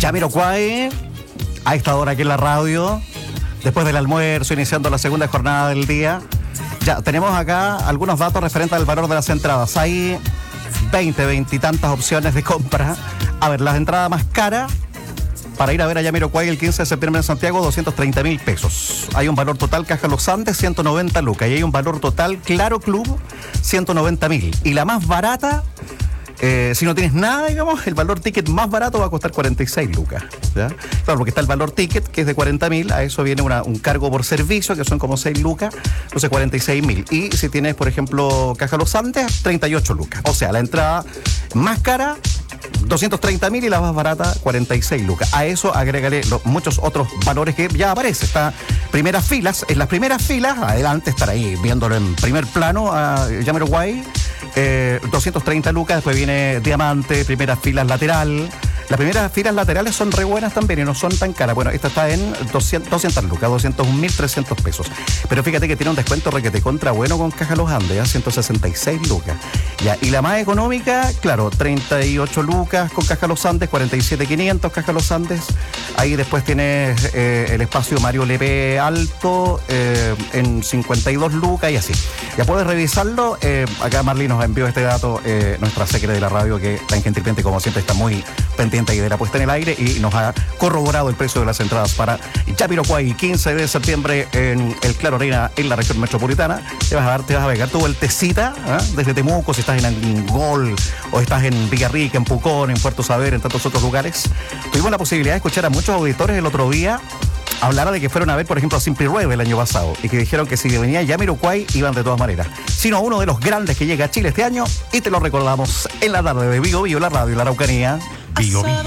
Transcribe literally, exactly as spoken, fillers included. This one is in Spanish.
Jamiroquai, a esta hora aquí en la radio, después del almuerzo, iniciando la segunda jornada del día. Ya, tenemos acá algunos datos referentes al valor de las entradas. Hay veinte, veinte y tantas opciones de compra. A ver, las entradas más caras para ir a ver a Jamiroquai el quince de septiembre en Santiago, doscientos treinta mil pesos. Hay un valor total Caja Los Andes, ciento noventa lucas. Y hay un valor total Claro Club, ciento noventa mil. Y la más barata, eh, si no tienes nada, digamos, el valor ticket más barato va a costar cuarenta y seis lucas. ¿Ya? Claro, porque está el valor ticket, que es de cuarenta mil, a eso viene una, un cargo por servicio, que son como seis lucas, entonces cuarenta y seis mil. Y si tienes, por ejemplo, Caja Los Andes, treinta y ocho lucas. O sea, la entrada más cara, doscientos treinta mil, y la más barata, cuarenta y seis lucas. A eso agrégale los, muchos otros valores que ya aparece. Está primeras filas, en las primeras filas, adelante, estar ahí viéndolo en primer plano a Jamiroquai, eh, doscientos treinta lucas. Después viene diamante, primeras filas lateral. Las primeras filas laterales son re buenas también y no son tan caras. Bueno, esta está en doscientas, doscientas lucas, doscientos un mil trescientos pesos. Pero fíjate que tiene un descuento requete contra bueno con Caja Los Andes, ¿eh? ciento sesenta y seis lucas. Ya, y la más económica, claro, treinta y ocho lucas con Caja Los Andes, cuarenta y siete mil quinientos Caja Los Andes. Ahí después tienes eh, el espacio Mario Lepe Alto eh, en cincuenta y dos lucas y así. Ya puedes revisarlo. Eh, acá Marley nos envió este dato, eh, nuestra secretaria de la radio, que tan gentilmente como siempre está muy pendiente y de la puesta en el aire, y nos ha corroborado el precio de las entradas para Jamiroquai, quince de septiembre en el Claro Arena, en la región metropolitana. Te vas a dar, te vas a pegar tu vueltecita, ¿eh? Desde Temuco, si estás en Angol, o estás en Villarrica, en Pucón, en Puerto Saber, en tantos otros lugares. Tuvimos la posibilidad de escuchar a muchos auditores el otro día hablar de que fueron a ver, por ejemplo, a Simply Red el año pasado, y que dijeron que si venía Jamiroquai iban de todas maneras, sino uno de los grandes que llega a Chile este año, y te lo recordamos en la tarde de Vigo Vigo, la radio y la Araucanía. Vigo Vigo.